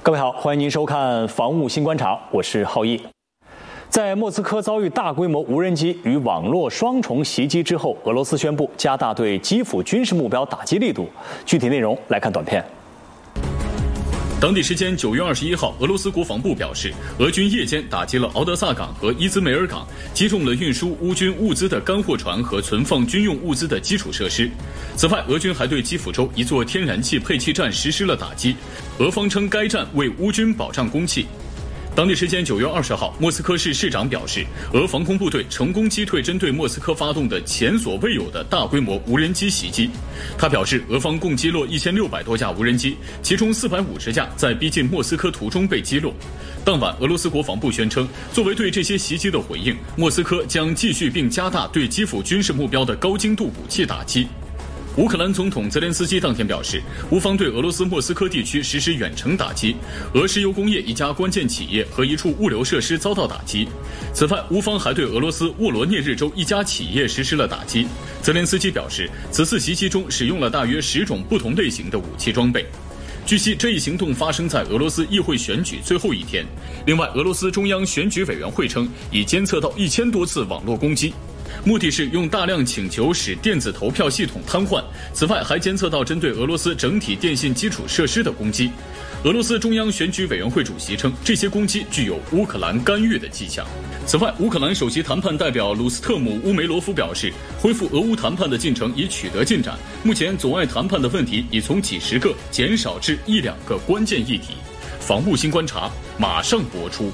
各位好，欢迎您收看《防务新观察》，我是浩毅。在莫斯科遭遇大规模无人机与网络双重袭击之后，俄罗斯宣布加大对基辅军事目标打击力度。具体内容来看短片。 当地时间9月21号，俄罗斯国防部表示，俄军夜间打击了敖德萨港和伊兹梅尔港，击中了运输乌军物资的干货船和存放军用物资的基础设施。此外，俄军还对基辅州一座天然气配气站实施了打击，俄方称该站为乌军保障供气。当地时间9月20号，莫斯科市市长表示，俄防空部队成功击退针对莫斯科发动的前所未有的大规模无人机袭击。他表示，俄方共击落1600多架无人机，其中450架在逼近莫斯科途中被击落。当晚，俄罗斯国防部宣称，作为对这些袭击的回应，莫斯科将继续并加大对基辅军事目标的高精度武器打击。乌克兰总统泽连斯基当天表示，乌方对俄罗斯莫斯科地区实施远程打击，俄石油工业一家关键企业和一处物流设施遭到打击。此外，乌方还对俄罗斯沃罗涅日州一家企业实施了打击。泽连斯基表示，此次袭击中使用了大约10种不同类型的武器装备。据悉，这一行动发生在俄罗斯议会选举最后一天。另外，俄罗斯中央选举委员会称，已监测到1000多次网络攻击。目的是用大量请求使电子投票系统瘫痪。此外，还监测到针对俄罗斯整体电信基础设施的攻击。俄罗斯中央选举委员会主席称，这些攻击具有乌克兰干预的迹象。此外，乌克兰首席谈判代表鲁斯特姆乌梅罗夫表示，恢复俄乌谈判的进程已取得进展，目前阻碍谈判的问题已从几十个减少至1-2个关键议题。防务新观察马上播出。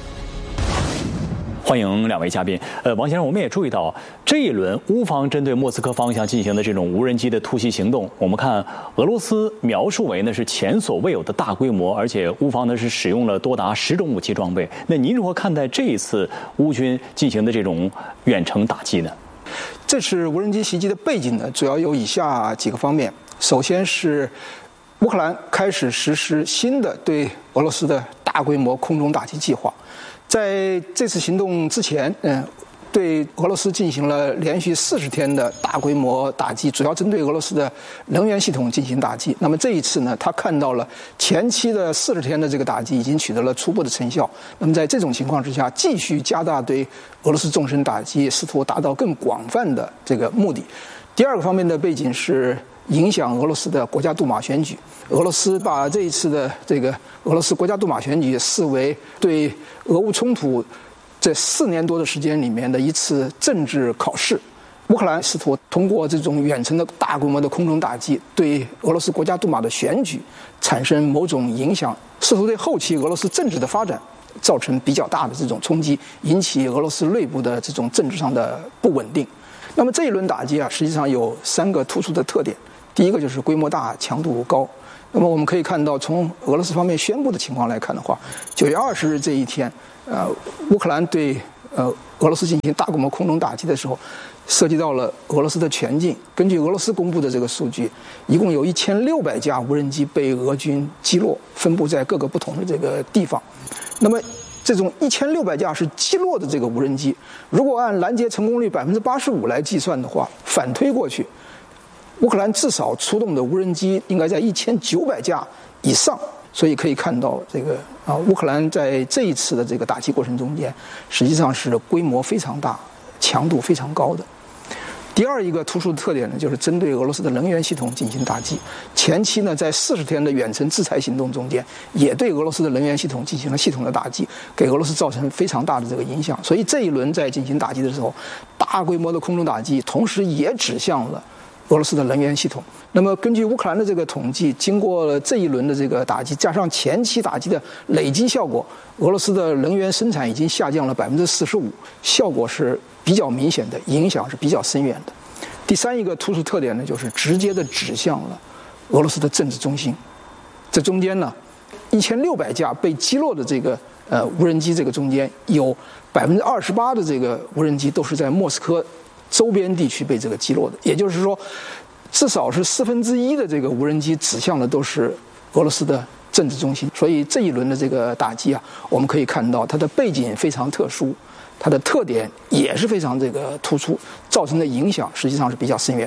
欢迎两位嘉宾。王先生，我们也注意到这一轮乌方针对莫斯科方向进行的这种无人机的突袭行动，我们看俄罗斯描述为呢是前所未有的大规模，而且乌方呢是使用了多达10种武器装备。那您如何看待这一次乌军进行的这种远程打击呢？ 这次无人机袭击的背景呢，主要有以下几个方面。首先是乌克兰开始实施新的对俄罗斯的大规模空中打击计划。在这次行动之前，对俄罗斯进行了连续40天的大规模打击，主要针对俄罗斯的能源系统进行打击。那么这一次呢，他看到了前期的40天的这个打击已经取得了初步的成效。那么在这种情况之下，继续加大对俄罗斯纵深打击，试图达到更广泛的这个目的。第二个方面的背景是影响俄罗斯的国家杜马选举。俄罗斯把这一次的这个俄罗斯国家杜马选举视为对俄乌冲突这4年多的时间里面的一次政治考试。乌克兰试图通过这种远程的大规模的空中打击，对俄罗斯国家杜马的选举产生某种影响，试图对后期俄罗斯政治的发展造成比较大的这种冲击，引起俄罗斯内部的这种政治上的不稳定。那么这一轮打击啊，实际上有3个突出的特点。第一个就是规模大、强度高。那么我们可以看到，从俄罗斯方面宣布的情况来看的话，9月20日这一天，乌克兰对俄罗斯进行大规模空中打击的时候，涉及到了俄罗斯的全境。根据俄罗斯公布的这个数据，一共有1600架无人机被俄军击落，分布在各个不同的这个地方。那么这种1600架是击落的这个无人机，如果按拦截成功率85%来计算的话，反推过去，乌克兰至少出动的无人机应该在1900架以上。所以可以看到，这个乌克兰在这一次的这个打击过程中间，实际上是规模非常大、强度非常高的。第二一个突出的特点呢，就是针对俄罗斯的能源系统进行打击。前期呢，在40天的远程制裁行动中间，也对俄罗斯的能源系统进行了系统的打击，给俄罗斯造成非常大的这个影响。所以这一轮在进行打击的时候，大规模的空中打击，同时也指向了俄罗斯的能源系统。那么根据乌克兰的这个统计，经过了这一轮的这个打击，加上前期打击的累积效果，俄罗斯的能源生产已经下降了45%，效果是比较明显的，影响是比较深远的。第三一个突出特点呢，就是直接的指向了俄罗斯的政治中心。这中间呢，1600架被击落的这个无人机，这个中间有28%的这个无人机都是在莫斯科周边地区被这个击落的，也就是说，至少是1/4的这个无人机指向的都是俄罗斯的政治中心。所以这一轮的这个打击啊，我们可以看到它的背景非常特殊，它的特点也是非常这个突出，造成的影响实际上是比较深远的。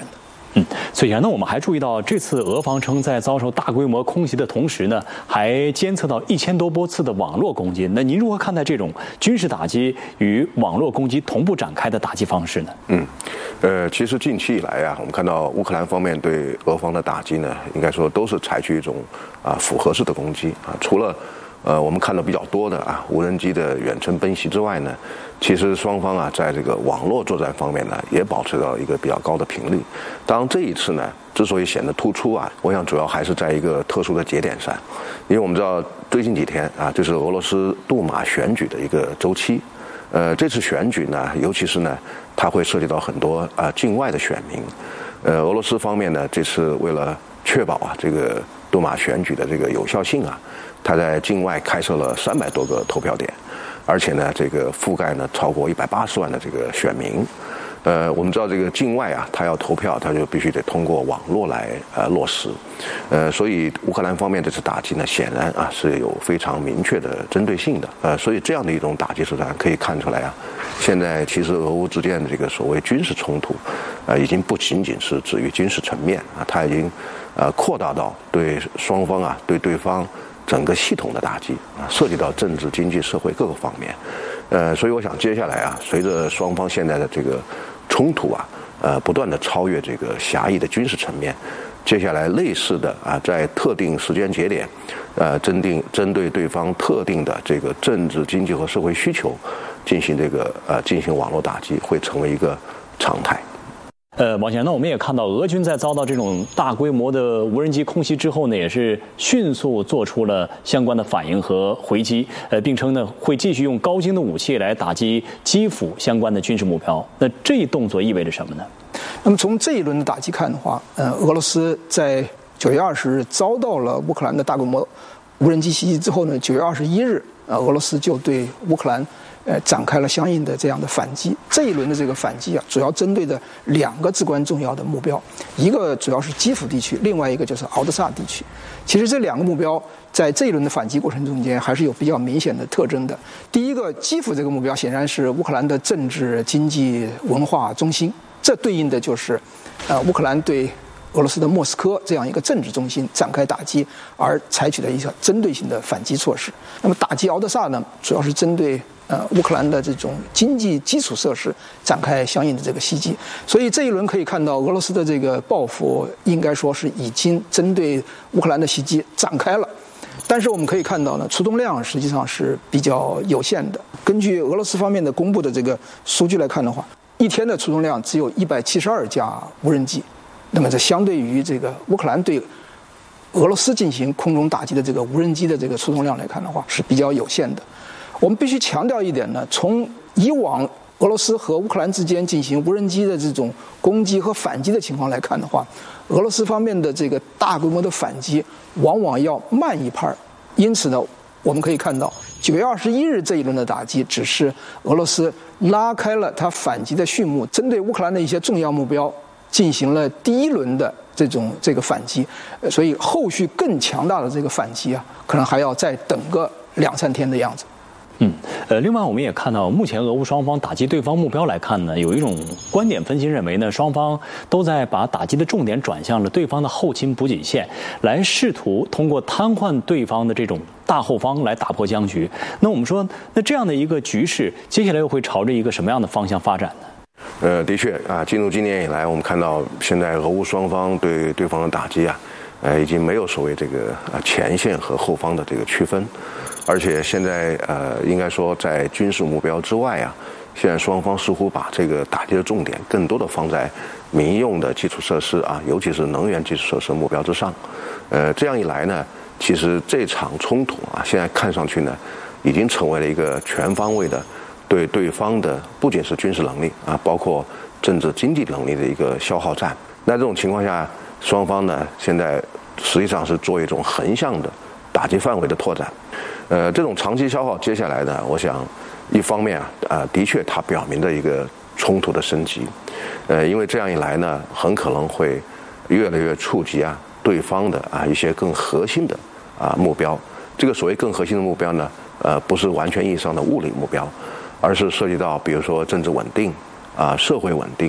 所以那我们还注意到，这次俄方称在遭受大规模空袭的同时呢，还监测到1000多波次的网络攻击。那您如何看待这种军事打击与网络攻击同步展开的打击方式呢？ 其实近期以来啊，我们看到乌克兰方面对俄方的打击呢，应该说都是采取一种复合式的攻击啊，除了我们看到比较多的无人机的远程奔袭之外呢，其实双方在这个网络作战方面呢，也保持到一个比较高的频率。当然这一次呢，之所以显得突出我想主要还是在一个特殊的节点上，因为我们知道最近几天就是俄罗斯杜马选举的一个周期。这次选举呢，尤其是呢，它会涉及到很多境外的选民。俄罗斯方面呢，这次为了确保这个杜马选举的这个有效性它在境外开设了300多个投票点，而且呢，这个覆盖呢超过180万的这个选民。我们知道这个境外他要投票，他就必须得通过网络来落实。所以乌克兰方面这次打击呢，显然是有非常明确的针对性的。所以这样的一种打击手段可以看出来现在其实俄乌之间的这个所谓军事冲突已经不仅仅是止于军事层面它已经扩大到对双方对对方整个系统的打击涉及到政治、经济、社会各个方面。所以我想接下来随着双方现在的这个冲突不断的超越这个狭义的军事层面，接下来类似的在特定时间节点针对对方特定的这个政治、经济和社会需求进行网络打击，会成为一个常态。 王先生，那我们也看到，俄军在遭到这种大规模的无人机空袭之后呢，也是迅速做出了相关的反应和回击，并称呢会继续用高精的武器来打击基辅相关的军事目标。那这一动作意味着什么呢？ 那么从这一轮的打击看的话，俄罗斯在9月20日遭到了乌克兰的大规模无人机袭击之后呢，9月21日，俄罗斯就对乌克兰展开了相应的这样的反击。这一轮的这个反击主要针对的2个至关重要的目标，一个主要是基辅地区，另外一个就是敖德萨地区。其实这2个目标在这一轮的反击过程中间还是有比较明显的特征的。第一个，基辅这个目标显然是乌克兰的政治、经济、文化中心，这对应的就是乌克兰对俄罗斯的莫斯科这样一个政治中心展开打击而采取的一个针对性的反击措施。那么打击敖德萨呢，主要是针对乌克兰的这种经济基础设施展开相应的这个袭击。所以这一轮可以看到，俄罗斯的这个报复应该说是已经针对乌克兰的袭击展开了。但是我们可以看到呢，出动量实际上是比较有限的。根据俄罗斯方面的公布的这个数据来看的话，一天的出动量只有172架无人机。那么这相对于这个乌克兰对俄罗斯进行空中打击的这个无人机的这个出动量来看的话，是比较有限的。我们必须强调一点呢，从以往俄罗斯和乌克兰之间进行无人机的这种攻击和反击的情况来看的话，俄罗斯方面的这个大规模的反击往往要慢一拍。因此呢，我们可以看到9月21日这一轮的打击只是俄罗斯拉开了它反击的序幕，针对乌克兰的一些重要目标进行了第一轮的这个反击，所以后续更强大的这个反击可能还要再等个2-3天的样子。 另外我们也看到，目前俄乌双方打击对方目标来看呢，有一种观点分析认为呢，双方都在把打击的重点转向了对方的后勤补给线，来试图通过瘫痪对方的这种大后方来打破僵局。那我们说，那这样的一个局势，接下来又会朝着一个什么样的方向发展呢？ 的确进入今年以来，我们看到现在俄乌双方对对方的打击已经没有所谓这个前线和后方的这个区分。而且现在应该说在军事目标之外现在双方似乎把这个打击的重点更多的放在民用的基础设施尤其是能源基础设施目标之上。这样一来呢，其实这场冲突现在看上去呢，已经成为了一个全方位的对对方的不仅是军事能力包括政治经济能力的一个消耗战。那这种情况下，双方呢现在实际上是做一种横向的打击范围的拓展。这种长期消耗，接下来呢，我想一方面的确它表明的一个冲突的升级，因为这样一来呢，很可能会越来越触及对方的一些更核心的目标。这个所谓更核心的目标呢，不是完全意义上的物理目标，而是涉及到比如说政治稳定社会稳定，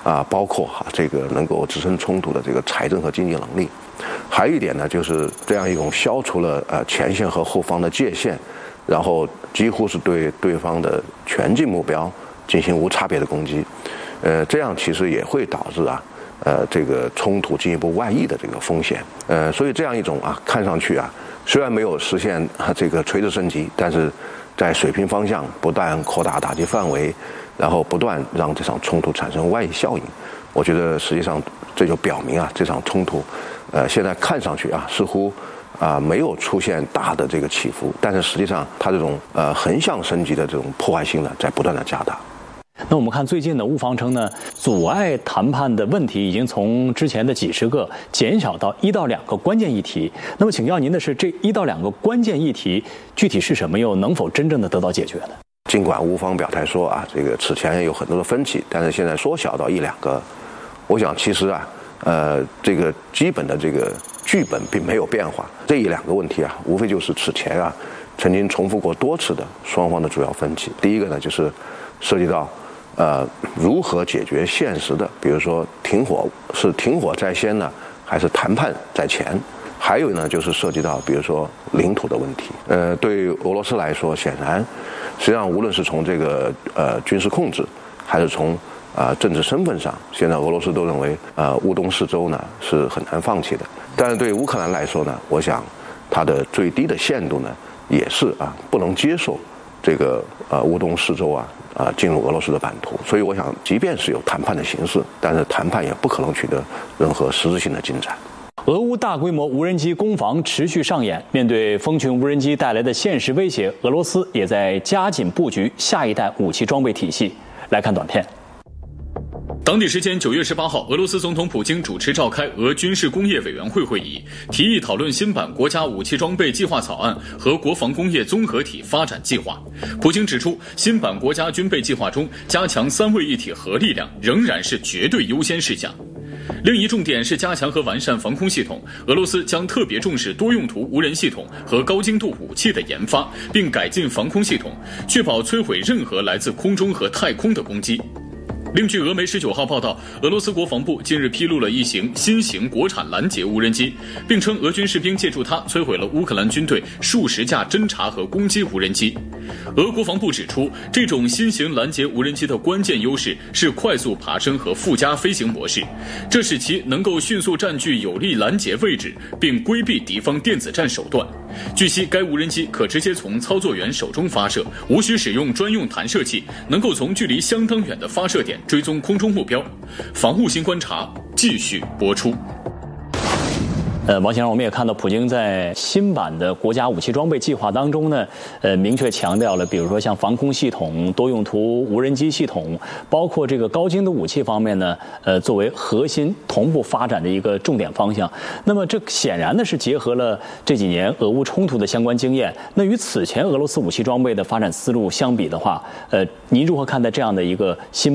包括这个能够支撑冲突的这个财政和经济能力。还有一点呢，就是这样一种消除了前线和后方的界限，然后几乎是对对方的全境目标进行无差别的攻击，这样其实也会导致这个冲突进一步外溢的这个风险。所以这样一种看上去虽然没有实现这个垂直升级，但是在水平方向不断扩大打击范围，然后不断让这场冲突产生外溢效应。我觉得实际上这就表明这场冲突现在看上去似乎没有出现大的这个起伏，但是实际上它这种横向升级的这种破坏性呢在不断的加大。 那我们看最近的乌方称呢，阻碍谈判的问题已经从之前的几十个减少到1到2个关键议题。那么请教您的是，这1到2个关键议题具体是什么，又能否真正的得到解决呢？ 尽管乌方表态说这个此前有很多的分歧，但是现在缩小到1、2个，我想其实这个基本的这个剧本并没有变化。这1、2个问题无非就是此前曾经重复过多次的双方的主要分歧。第一个呢，就是涉及到如何解决现实的，比如说停火是停火在先呢，还是谈判在前？还有呢，就是涉及到比如说领土的问题。对俄罗斯来说，显然实际上无论是从这个军事控制，还是从政治身份上，现在俄罗斯都认为乌东4州呢是很难放弃的。但是对乌克兰来说呢，我想它的最低的限度呢也是不能接受这个乌东4州进入俄罗斯的版图。所以我想，即便是有谈判的形式，但是谈判也不可能取得任何实质性的进展。 俄乌大规模无人机攻防持续上演，面对蜂群无人机带来的现实威胁，俄罗斯也在加紧布局下一代武器装备体系。来看短片。 当地时间9月18号，俄罗斯总统普京主持召开俄军事工业委员会会议，提议讨论新版国家武器装备计划草案和国防工业综合体发展计划。普京指出，新版国家军备计划中加强3位一体核力量仍然是绝对优先事项。另一重点是加强和完善防空系统，俄罗斯将特别重视多用途无人系统和高精度武器的研发，并改进防空系统，确保摧毁任何来自空中和太空的攻击。另据俄媒19号报道，俄罗斯国防部近日披露了一型新型国产拦截无人机，并称俄军士兵借助它摧毁了乌克兰军队数十架侦察和攻击无人机。俄国防部指出，这种新型拦截无人机的关键优势是快速爬升和附加飞行模式，这使其能够迅速占据有利拦截位置，并规避敌方电子战手段。据悉，该无人机可直接从操作员手中发射，无需使用专用弹射器，能够从距离相当远的发射点追踪空中目标。防务新观察继续播出。 王先生，我们也看到普京在新版的国家武器装备计划当中呢，明确强调了，比如说像防空系统、多用途无人机系统，包括这个高精度武器方面呢，作为核心同步发展的一个重点方向。那么这显然呢是结合了这几年俄乌冲突的相关经验。那与此前俄罗斯武器装备的发展思路相比的话，您如何看待这样的一个新